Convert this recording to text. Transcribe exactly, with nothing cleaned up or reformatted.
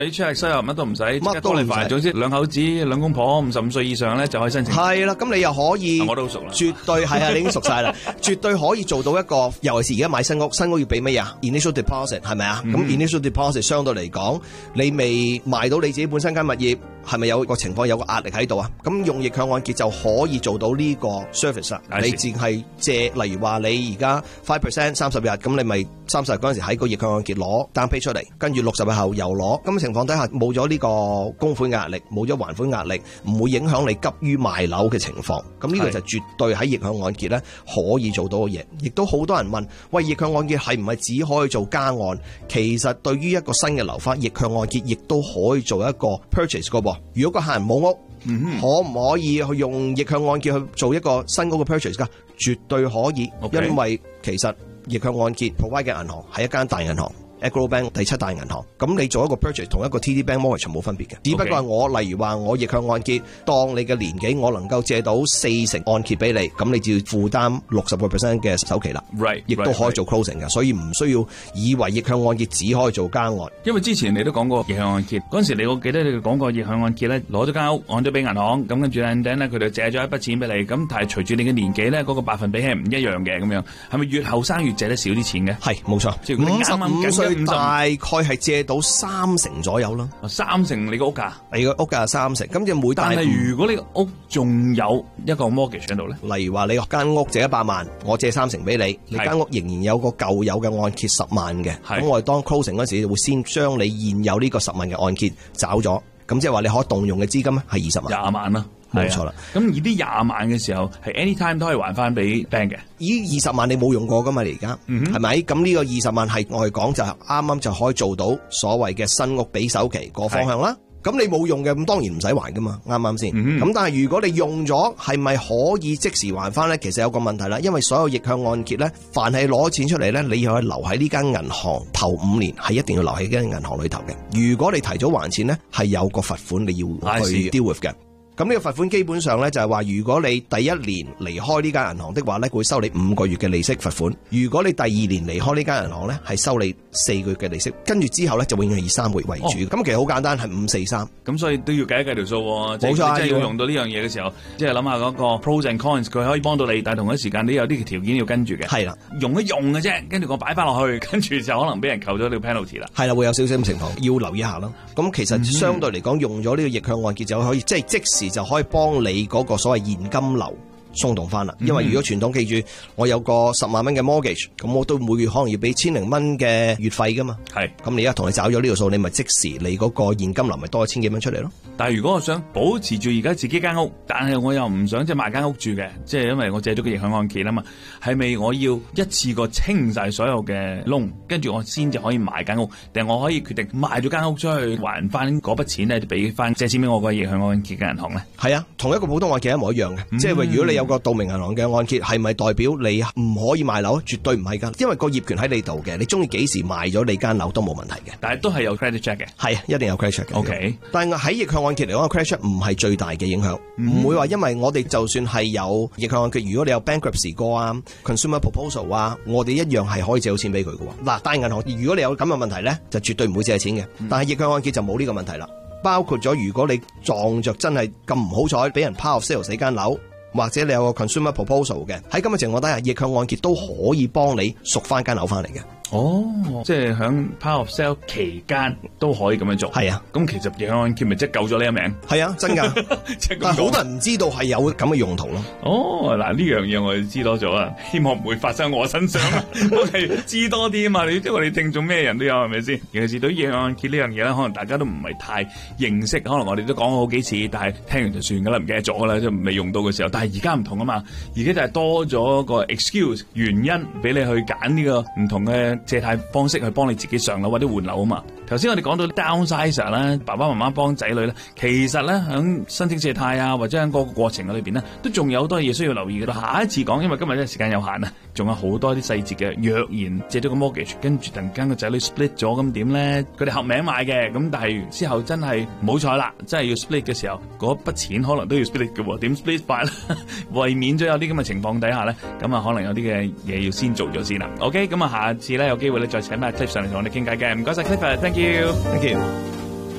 你出嚟收入乜都唔使， 乜都唔使， 總之兩口子兩公婆五十五歲以上咧就可以申請。 係啦，咁你又可以， 我都好熟啦， 絕對係啊，你已經熟晒啦，絕對可以做到一個，尤其是而家買新屋，新屋要俾乜嘢啊 ？Initial deposit 係咪啊？咁、嗯、initial deposit 相對嚟講，你未賣到你自己本身間物業，係咪有個情況有個壓力喺度啊？咁用逆向按揭就可以做到呢個 service 啦。你淨係借，例如話你而家 five percent 三十日，咁你咪三十日嗰陣時喺個逆向按揭攞單批出嚟，跟住六十日後又攞，咁情況底下冇咗呢個供款壓力，冇咗還款壓力，唔會影響你急於賣樓嘅情況。咁呢個就絕對喺逆向按揭咧可以做到嘅嘢。亦都好多人問，喂，逆向按揭係唔係只可以做加按？其實對於一個新嘅樓花，逆向按揭亦都可以做一個 purchase 個噃。如果個客人冇屋，嗯、可唔可以去用逆向按揭去做一個新屋嘅 purchase 噶？絕對可以， okay. 因為其實逆向按揭 provide 嘅銀行係一間大銀行。Agro Bank 第七大銀行，咁你做一個 purchase 同一個 T D Bank mortgage 冇分別嘅，只不過係我例如話我逆向按揭，當你嘅年紀我能夠借到四成按揭俾你，咁你就要負擔六十個 percent 嘅首期啦。Right， 亦都可以做 closing 嘅， right, right. 所以唔需要以為逆向按揭只可以做加按。 因為之前你都講過逆向按揭，嗰陣時你我記得你講過逆向按揭咧，攞咗間屋按咗俾銀行，咁跟住咧佢哋借咗一筆錢俾你，咁但係隨住你嘅年紀咧，嗰、那個百分比係唔一樣嘅，咁樣係咪越後生越借得少啲錢嘅？係冇錯，即係五十五歲。大概係借到三成左右啦， 三成你個屋價， 你個屋價係三成，咁就每大。 但係如果你個屋仲有一個 mortgage 喺度咧， 例如話你間屋借一百萬，我借三成俾你，你間屋仍然有個舊有嘅按揭十萬嘅，咁我哋當 closing 嗰時會先將你現有呢個十萬嘅按揭找咗，咁即係話你可以動用嘅資金咧係二十萬， 廿萬啦。 冇錯啦， 咁而啲廿萬嘅時候係 anytime 都可以還翻俾 bank 嘅。 依二十萬你冇用過噶嘛？你而家係咪？咁呢個二十萬係我哋講就係啱啱就可以做到所謂嘅新屋俾首期個方向啦。咁你冇用嘅，咁當然唔使還噶嘛，啱啱先？咁、嗯、但係如果你用咗，係咪可以即時還翻咧？其實有個問題啦，因為所有逆向按揭咧，凡係攞錢出嚟咧，你要留喺呢間銀行頭五年，係一定要留喺間銀行裏頭嘅。如果你提早還錢咧，係有個罰款你要去 deal with 嘅。咁呢個罰款基本上咧就係話，如果你第一年離開呢間銀行的話咧，會收你五個月嘅利息罰款；如果你第二年離開呢間銀行咧，係收你四個月嘅利息。跟住之後咧就永遠以三個月為主。咁、哦、其實好簡單，係五四三。咁所以都要計一計條數。冇錯，即係要用到呢樣嘢嘅時候，即係諗下嗰個 pros and cons，佢可以幫到你，但係同一時間你有啲條件要跟住嘅。係啦，用一用嘅啫，跟住我擺翻落去，跟住就可能俾人扣咗呢個 penalty 啦。係啦，會有少少咁情況，要留意一下咯。咁其實相對嚟講，用咗呢個逆向按揭就可以，即係即時就可以幫你嗰個所謂現金流鬆動翻啦。因為如果傳統記住，我有個十萬蚊嘅 mortgage，咁我都每月可能要俾千零蚊嘅月費噶嘛。係，咁你而家同你找咗呢個數，你咪即時你嗰個現金流咪多一千幾蚊出嚟咯。但係如果我想保持住而家自己間屋，但係我又唔想即係賣間屋住嘅，即係因為我借咗個逆向按揭啊嘛，係咪我要一次過清晒所有嘅窿，跟住我先至可以買間屋？定係我可以決定賣咗間屋出去還翻嗰筆錢咧，俾翻借錢俾我個逆向按揭嘅銀行咧？係啊，同一個普通按揭一模一樣嘅、嗯，即係話如果你有個道明銀行嘅按揭，係咪代表你唔可以賣樓？絕對唔係噶，因為個業權喺你度嘅，你中意幾時賣咗你間樓都冇問題嘅。但係都係有 credit check 嘅，係一定有 credit check 嘅。O K， 但係喺逆向按揭嚟講，credit check 唔係最大嘅影響，唔、嗯、會話因為我哋就算係有逆向按揭，如果你有 bankruptcy 過啊 ，consumer proposal 啊，我哋一樣係可以借到錢俾佢嘅。嗱，大銀行如果你有咁嘅問題咧，就絕對唔會借錢嘅、嗯。但係逆向按揭就冇呢個問題啦。包括咗如果你撞着真係咁唔好彩，俾人 power of sale 死間樓，或者你有個 consumer proposal 嘅，喺咁嘅情況底下，逆向按揭都可以幫你贖翻間樓翻嚟嘅。哦，即係喺 power of sale 期間都可以咁樣做。係啊，咁其實逆向按揭咪即係救咗你一命。係啊，真噶。但係好多人唔知道係有咁嘅用途咯。哦，嗱呢樣嘢我哋知多咗啊，希望唔會發生我身上。我係知多啲啊嘛，你即係我哋聽眾咩人都有係咪先？尤其是對於逆向按揭呢樣嘢咧，可能大家都唔係太認識，可能我哋都講過好幾次，但係聽完就算噶啦，唔記得咗啦，即係未用到嘅時候。但係而家唔同啊嘛，而家就係多咗個 excuse 原因俾你去揀呢個唔同嘅借貸方式去幫你自己上樓或者換樓啊嘛。頭先我哋講到 downsizer 啦，爸爸媽媽幫仔女咧，其實咧喺申請借貸啊或者喺嗰個過程嘅裏邊咧，都仲有好多嘢需要留意嘅。到下一次講，因為今日咧時間有限啊，仲有好多啲細節嘅。若然借咗個 mortgage，跟住突然間個仔女 split 咗，咁點咧？佢哋合名買嘅，咁但係之後真係唔好彩啦，真係要 split 嘅時候，嗰筆錢可能都要 split 嘅喎，點 split 法咧？為免咗有啲咁嘅情況底下咧，咁啊可能有啲嘅嘢要先做咗先啦。OK，咁啊下次咧有機會咧再請埋 Cliff 上嚟同我哋傾偈嘅。唔該晒 Cliff，thank you，thank you。